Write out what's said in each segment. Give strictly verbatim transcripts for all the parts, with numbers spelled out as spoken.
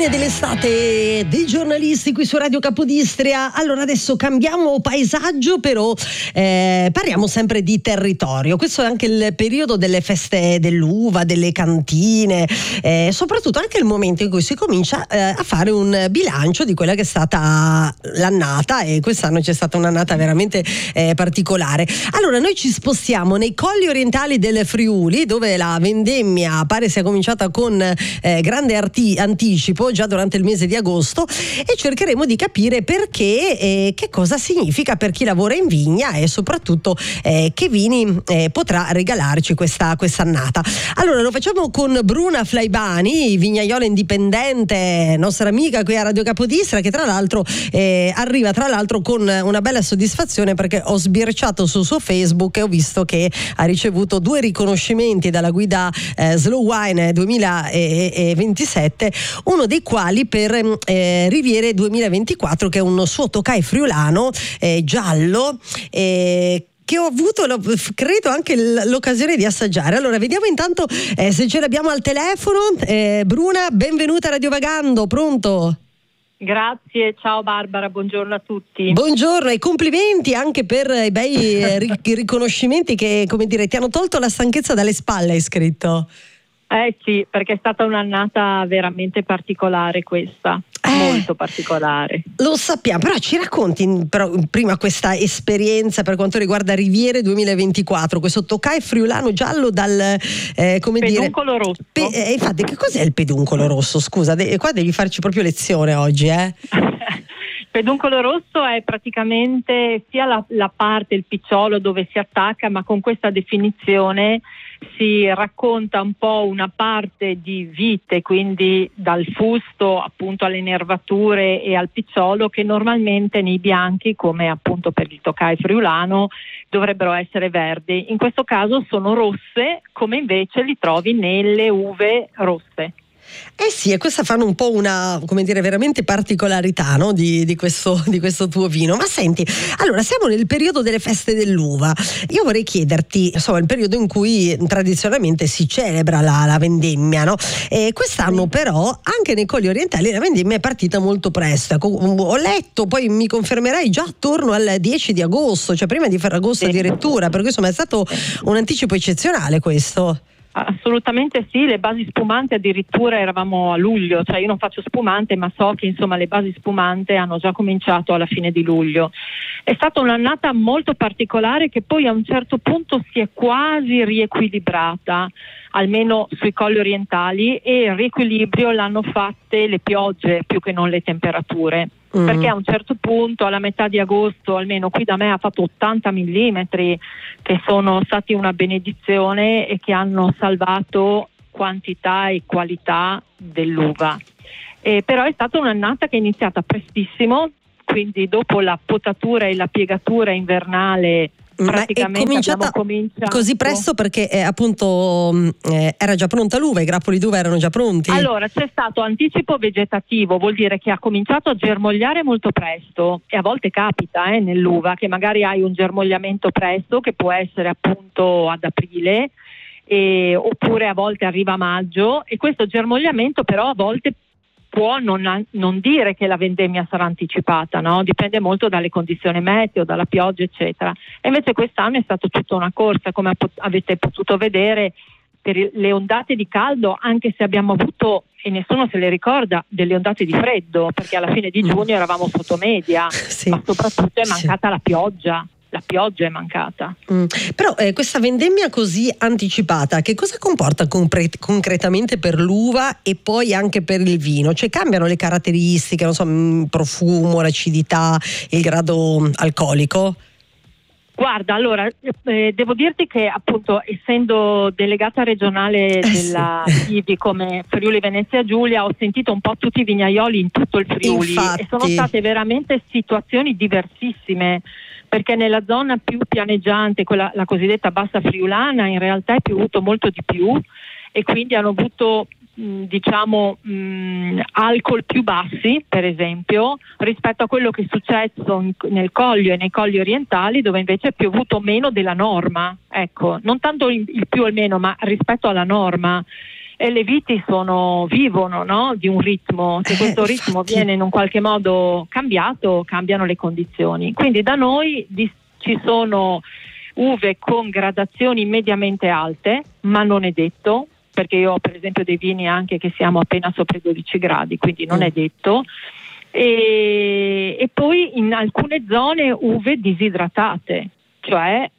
dell'estate dei giornalisti qui su Radio Capodistria. Allora adesso cambiamo paesaggio, però eh, parliamo sempre di territorio. Questo è anche il periodo delle feste dell'uva, delle cantine, eh, soprattutto anche il momento in cui si comincia eh, a fare un bilancio di quella che è stata l'annata, e quest'anno c'è stata un'annata veramente eh, particolare. Allora noi ci spostiamo nei colli orientali del Friuli, dove la vendemmia pare sia cominciata con eh, grande arti- anticipo già durante il mese di agosto, e cercheremo di capire perché e che cosa significa per chi lavora in vigna, e soprattutto eh, che vini eh, potrà regalarci questa quest'annata. Allora lo facciamo con Bruna Flaibani, vignaiola indipendente, nostra amica qui a Radio Capodistria, che tra l'altro eh, arriva tra l'altro con una bella soddisfazione, perché ho sbirciato sul suo Facebook e ho visto che ha ricevuto due riconoscimenti dalla guida eh, Slow Wine duemilaventisette, uno dei quali per eh, Riviere duemilaventiquattro, che è un suo Tokai friulano eh, giallo eh, che ho avuto, credo, anche l'occasione di assaggiare. Allora vediamo intanto eh, se ce l'abbiamo al telefono. eh, Bruna, benvenuta a Radio Vagando, pronto? Grazie, ciao Barbara, buongiorno a tutti. Buongiorno e complimenti anche per i bei eh, riconoscimenti che, come dire, ti hanno tolto la stanchezza dalle spalle, hai scritto. Eh sì, perché è stata un'annata veramente particolare questa, eh, molto particolare. Lo sappiamo, però ci racconti però, prima questa esperienza per quanto riguarda Riviere duemilaventiquattro, questo Tokai friulano giallo dal, eh, come peduncolo dire... rosso. Pe- eh, infatti, che cos'è il peduncolo rosso? Scusa, de- qua devi farci proprio lezione oggi, eh? Peduncolo rosso è praticamente sia la, la parte, il picciolo dove si attacca, ma con questa definizione si racconta un po' una parte di vite, quindi dal fusto appunto alle nervature e al picciolo, che normalmente nei bianchi, come appunto per il Tokai friulano, dovrebbero essere verdi. In questo caso sono rosse, come invece li trovi nelle uve rosse. Eh sì, e questa fanno un po' una, come dire, veramente particolarità, no? di, di, questo, di questo tuo vino. Ma senti, allora siamo nel periodo delle feste dell'uva. Io vorrei chiederti, insomma, il periodo in cui tradizionalmente si celebra la, la vendemmia, no? E quest'anno però anche nei colli orientali la vendemmia è partita molto presto. Ecco, ho letto, poi mi confermerai, già attorno al dieci di agosto, cioè prima di Ferragosto sì. addirittura, per cui insomma è stato un anticipo eccezionale questo. Assolutamente sì, le basi spumanti addirittura eravamo a luglio, cioè io non faccio spumante, ma so che insomma le basi spumante hanno già cominciato alla fine di luglio. È stata un'annata molto particolare, che poi a un certo punto si è quasi riequilibrata, almeno sui colli orientali, e il riequilibrio l'hanno fatte le piogge più che non le temperature. Mm. Perché a un certo punto, alla metà di agosto, almeno qui da me ha fatto ottanta millimetri, che sono stati una benedizione e che hanno salvato quantità e qualità dell'uva. Eh, però è stata un'annata che è iniziata prestissimo, quindi dopo la potatura e la piegatura invernale. Ma è cominciata così presto perché eh, appunto eh, era già pronta l'uva, i grappoli d'uva erano già pronti? Allora c'è stato anticipo vegetativo, vuol dire che ha cominciato a germogliare molto presto, e a volte capita eh, nell'uva che magari hai un germogliamento presto, che può essere appunto ad aprile, e, oppure a volte arriva a maggio, e questo germogliamento però a volte può non, non dire che la vendemmia sarà anticipata, no? Dipende molto dalle condizioni meteo, dalla pioggia eccetera. E invece quest'anno è stata tutta una corsa, come avete potuto vedere, per le ondate di caldo, anche se abbiamo avuto, e nessuno se le ricorda, delle ondate di freddo, perché alla fine di giugno eravamo sotto media, sì. Ma soprattutto è mancata sì. la pioggia. La pioggia è mancata. Mm. Però eh, questa vendemmia così anticipata, che cosa comporta compre- concretamente per l'uva e poi anche per il vino? Cioè cambiano le caratteristiche, non so, il profumo, l'acidità, il grado alcolico? Guarda, allora, eh, devo dirti che appunto, essendo delegata regionale eh della sì. I V I come Friuli Venezia Giulia, ho sentito un po' tutti i vignaioli in tutto il Friuli. Infatti. E sono state veramente situazioni diversissime, perché nella zona più pianeggiante, quella la cosiddetta bassa friulana, in realtà è piovuto molto di più, e quindi hanno avuto mh, diciamo mh, alcol più bassi, per esempio, rispetto a quello che è successo in, nel Coglio e nei colli orientali, dove invece è piovuto meno della norma, ecco, non tanto il, il più o il meno, ma rispetto alla norma. e le viti sono, vivono, no? Di un ritmo, se questo eh, ritmo infatti. viene in un qualche modo cambiato, cambiano le condizioni. Quindi da noi di, ci sono uve con gradazioni mediamente alte, ma non è detto, perché io ho per esempio dei vini anche che siamo appena sopra i dodici gradi, quindi non Mm. è detto. E, e poi in alcune zone uve disidratate, cioè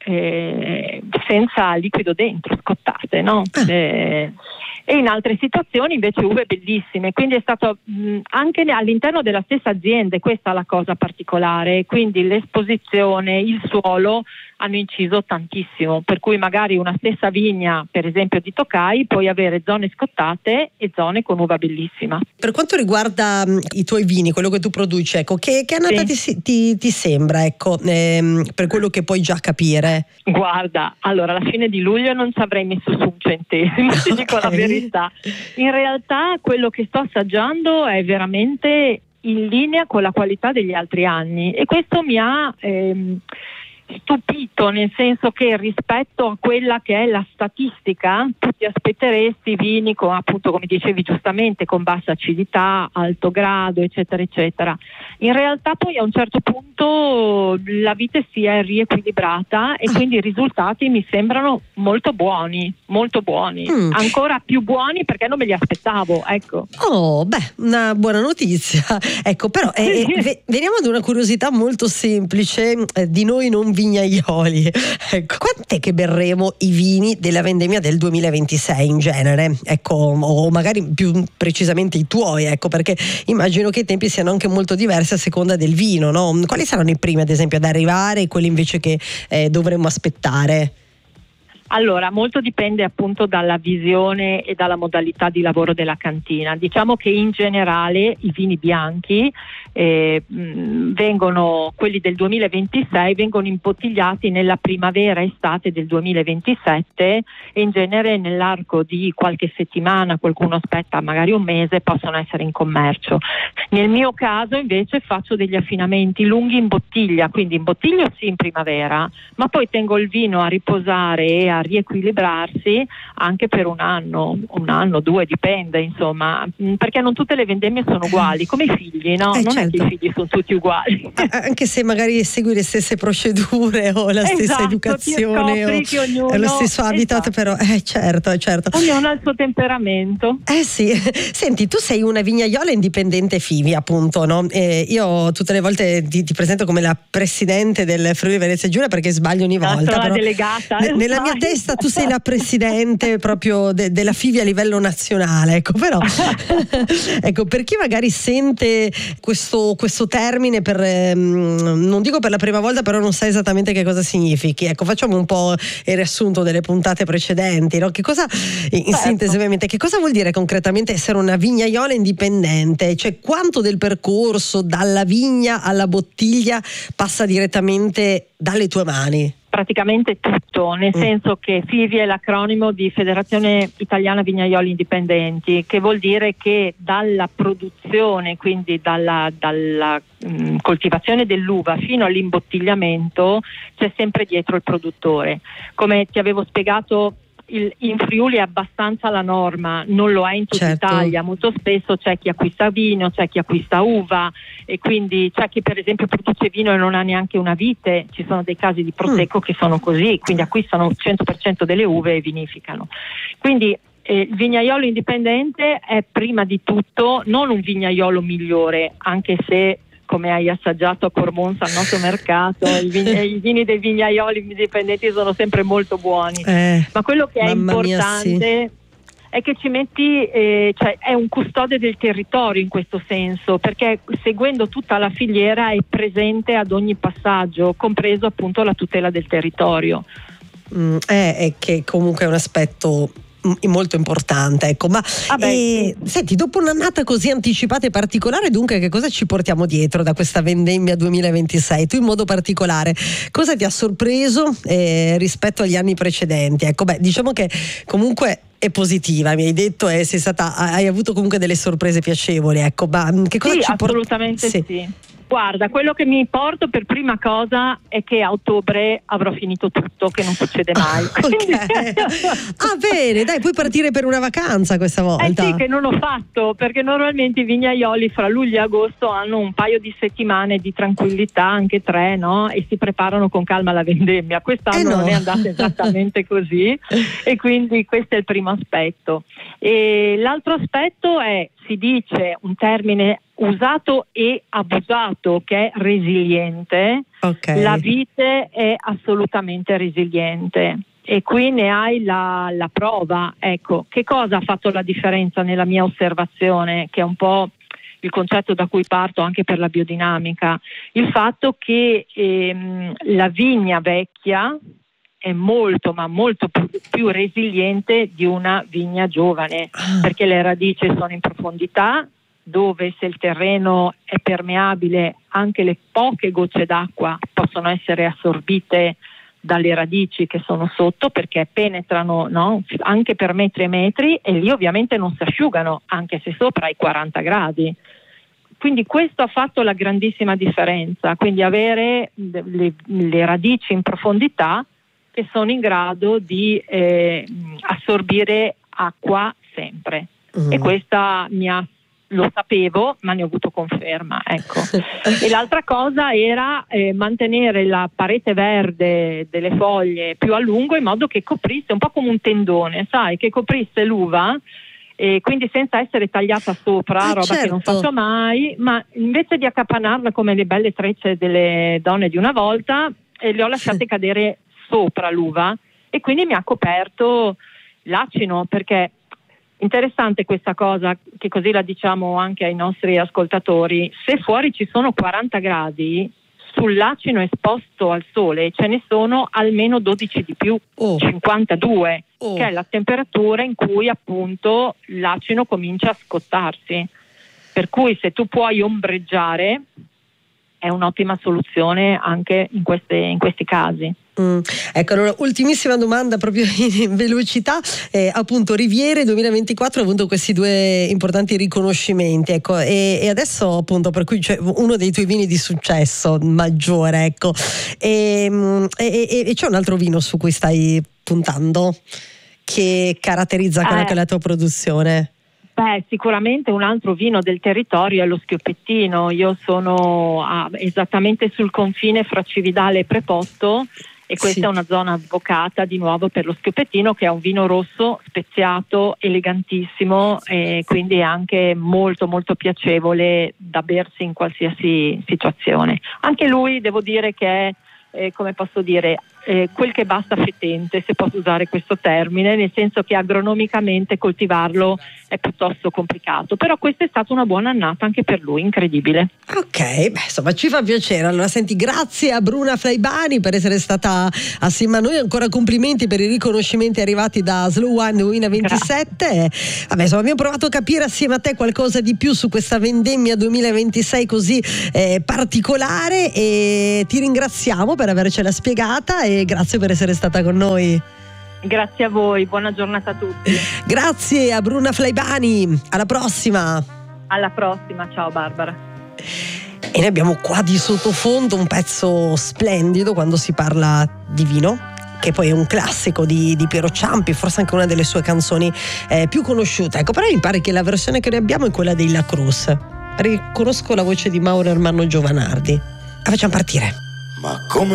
eh, senza liquido dentro, scottate, no? Ah. Eh, e in altre situazioni invece uve bellissime, quindi è stato mh, anche all'interno della stessa azienda, questa è la cosa particolare, quindi l'esposizione, il suolo hanno inciso tantissimo, per cui magari una stessa vigna, per esempio di Tokai, puoi avere zone scottate e zone con uva bellissima. Per quanto riguarda mh, i tuoi vini, quello che tu produci, ecco, che, che annata Sì. ti, ti, ti sembra, ecco, ehm, per quello che puoi già capire? Guarda, allora alla fine di luglio non ci avrei messo su un centesimo, ti dico la Ok. verità. In realtà quello che sto assaggiando è veramente in linea con la qualità degli altri anni e questo mi ha ehm, stupito, nel senso che rispetto a quella che è la statistica tu ti aspetteresti vini con, appunto come dicevi giustamente, con bassa acidità, alto grado eccetera eccetera. In realtà poi a un certo punto la vite si è riequilibrata e quindi i risultati mi sembrano molto buoni, molto buoni, Mm. ancora più buoni perché non me li aspettavo, ecco. Oh, beh, una buona notizia. Ecco, però eh, Sì. eh, ve- veniamo ad una curiosità molto semplice eh, di noi non vignaioli. Ecco, quant'è che berremo i vini della vendemmia del duemilaventisei in genere? Ecco, o magari più precisamente i tuoi, ecco, perché immagino che i tempi siano anche molto diversi a seconda del vino, no? Quali saranno i primi, ad esempio, ad arrivare e quelli invece che eh, dovremmo aspettare? Allora, molto dipende appunto dalla visione e dalla modalità di lavoro della cantina. Diciamo che in generale i vini bianchi eh, mh, vengono, quelli del duemilaventisei, vengono imbottigliati nella primavera estate del duemilaventisette e in genere nell'arco di qualche settimana, qualcuno aspetta magari un mese, possono essere in commercio. Nel mio caso invece faccio degli affinamenti lunghi in bottiglia, quindi in bottiglio sì in primavera, ma poi tengo il vino a riposare e a riequilibrarsi anche per un anno, un anno, due, dipende insomma, perché non tutte le vendemmie sono uguali, come i figli, no? Eh, non certo. è che i figli sono tutti uguali. Eh, Anche se magari segui le stesse procedure o la stessa Esatto, ti educazione o scopri che ognuno- lo stesso habitat, esatto. però eh certo, certo. Ognuno ha il suo temperamento. Eh sì, senti, tu sei una vignaiola indipendente Fivi, appunto, no? Eh, io tutte le volte ti, ti presento come la presidente del Friuli Venezia Giulia perché sbaglio ogni Ah, volta. sono la però delegata, ne- nella sai. mia testa tu sei la presidente proprio de- della Fivi a livello nazionale, ecco, però ecco, per chi magari sente questo, questo termine per ehm, non dico per la prima volta, però non sa esattamente che cosa significhi, ecco, facciamo un po' il riassunto delle puntate precedenti, no? Che cosa, in Certo. sintesi ovviamente, che cosa vuol dire concretamente essere una vignaiola indipendente? Cioè quanto del percorso dalla vigna alla bottiglia passa direttamente dalle tue mani? Praticamente tutto, nel Mm. senso che Fivi è l'acronimo di Federazione Italiana Vignaioli Indipendenti, che vuol dire che dalla produzione, quindi dalla, dalla mh, coltivazione dell'uva fino all'imbottigliamento c'è sempre dietro il produttore. Come ti avevo spiegato, il, in Friuli è abbastanza la norma, non lo è in tutta Certo. Italia, molto spesso c'è chi acquista vino, c'è chi acquista uva e quindi c'è chi per esempio produce vino e non ha neanche una vite, ci sono dei casi di prosecco Mm. che sono così, quindi acquistano il cento per cento delle uve e vinificano. Quindi eh, il vignaiolo indipendente è prima di tutto non un vignaiolo migliore, anche se come hai assaggiato a Cormonza al nostro mercato, i, vin- i vini dei vignaioli indipendenti sono sempre molto buoni. Eh, Ma quello che è mamma mia, importante è che ci metti, eh, cioè è un custode del territorio in questo senso, perché seguendo tutta la filiera è presente ad ogni passaggio, compreso appunto la tutela del territorio. Mm, è, è che comunque è un aspetto mm, molto importante, ecco. Ma Vabbè, eh, senti, dopo un'annata così anticipata e particolare, dunque che cosa ci portiamo dietro da questa vendemmia duemilaventisei? Tu in modo particolare cosa ti ha sorpreso eh, rispetto agli anni precedenti? Ecco, beh, diciamo che comunque è positiva, mi hai detto, e sei stata, hai avuto comunque delle sorprese piacevoli, ecco, ma che cosa Sì, ci porta? assolutamente sì. Guarda, quello che mi porto per prima cosa è che a ottobre avrò finito tutto, che non succede mai. Okay. Ah, bene, dai, puoi partire per una vacanza questa volta. Eh sì, che non ho fatto, perché normalmente i vignaioli fra luglio e agosto hanno un paio di settimane di tranquillità, anche tre, no? E si preparano con calma alla vendemmia. Quest'anno eh no. non è andata esattamente così e quindi questo è il primo aspetto. E l'altro aspetto è, si dice un termine usato e abusato, che è resiliente. Okay. La vite è assolutamente resiliente e qui ne hai la, la prova. Ecco, che cosa ha fatto la differenza nella mia osservazione, che è un po' il concetto da cui parto anche per la biodinamica? Il fatto che ehm, la vigna vecchia è molto ma molto più, più resiliente di una vigna giovane, perché le radici sono in profondità, dove se il terreno è permeabile anche le poche gocce d'acqua possono essere assorbite dalle radici che sono sotto, perché penetrano, no? Anche per metri e metri, e lì ovviamente non si asciugano anche se sopra ai quaranta gradi. Quindi questo ha fatto la grandissima differenza, quindi avere le, le radici in profondità che sono in grado di eh, assorbire acqua sempre. Mm. E questa mi ha, lo sapevo, ma ne ho avuto conferma, ecco. E l'altra cosa era eh, mantenere la parete verde delle foglie più a lungo, in modo che coprisse un po' come un tendone, sai, che coprisse l'uva, e quindi senza essere tagliata sopra, ah, roba certo. che non faccio mai, ma invece di accapanarla come le belle trecce delle donne di una volta, eh, le ho lasciate cadere sopra l'uva, e quindi mi ha coperto l'acino. Perché interessante questa cosa, che così la diciamo anche ai nostri ascoltatori: se fuori ci sono quaranta gradi, sull'acino esposto al sole ce ne sono almeno dodici di più, oh. cinquantadue, oh. che è la temperatura in cui appunto l'acino comincia a scottarsi. Per cui se tu puoi ombreggiare è un'ottima soluzione anche in, queste, in questi casi. Mm. Ecco, allora, ultimissima domanda proprio in velocità, eh, appunto Riviere duemilaventiquattro ha avuto questi due importanti riconoscimenti, ecco, e, e adesso appunto per cui c'è uno dei tuoi vini di successo maggiore, ecco, e, e, e, e c'è un altro vino su cui stai puntando che caratterizza quella eh. che è la tua produzione? Beh, sicuramente un altro vino del territorio è lo Schioppettino. Io sono ah, esattamente sul confine fra Cividale e Preposto, e questa sì. è una zona avvocata di nuovo per lo Schioppettino, che è un vino rosso speziato, elegantissimo, e quindi è anche molto molto piacevole da bersi in qualsiasi situazione. Anche lui devo dire che è, eh, come posso dire, Eh, quel che basta fetente, se posso usare questo termine, nel senso che agronomicamente coltivarlo è piuttosto complicato, però questa è stata una buona annata anche per lui, incredibile. Ok, beh, insomma ci fa piacere. Allora senti, grazie a Bruna Flaibani per essere stata assieme a noi, ancora complimenti per i riconoscimenti arrivati da Slow Wine duemilaventisette. Grazie. Vabbè, insomma abbiamo provato a capire assieme a te qualcosa di più su questa vendemmia duemilaventisei così eh, particolare, e ti ringraziamo per avercela spiegata e grazie per essere stata con noi. Grazie a voi, buona giornata a tutti. Grazie a Bruna Flaibani, alla prossima. Alla prossima, ciao Barbara. E noi abbiamo qua di sottofondo un pezzo splendido quando si parla di vino, che poi è un classico di, di Piero Ciampi, forse anche una delle sue canzoni eh, più conosciute. Ecco, però mi pare che la versione che noi abbiamo è quella dei La Cruz. Riconosco la voce di Mauro Ermanno Giovanardi. La facciamo partire. Ma come